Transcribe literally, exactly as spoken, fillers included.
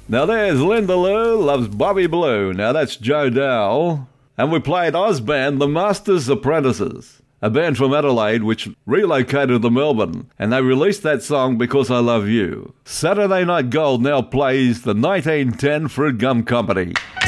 Now there's Linda Lou Loves Bobby Blue. Now that's Joe Dowell. And we played Ozband, The Master's Apprentices, a band from Adelaide which relocated to Melbourne, and they released that song Because I Love You. Saturday Night Gold now plays the nineteen ten Fruit Gum Company.